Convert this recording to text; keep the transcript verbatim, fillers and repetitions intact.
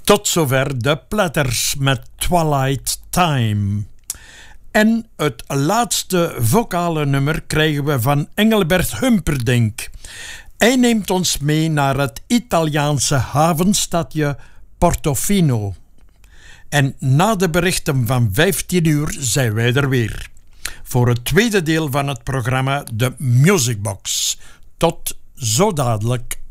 Tot zover de Platters met Twilight Time. En het laatste vocale nummer krijgen we van Engelbert Humperdinck. Hij neemt ons mee naar het Italiaanse havenstadje Portofino. En na de berichten van vijftien uur zijn wij er weer. Voor het tweede deel van het programma, de Musicbox. Tot zo dadelijk.